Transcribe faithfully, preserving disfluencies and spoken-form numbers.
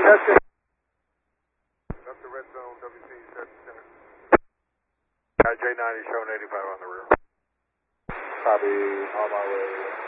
That's it. Up the red zone, W C set center. J ninety showing eighty-five on the rear. Copy, on my way.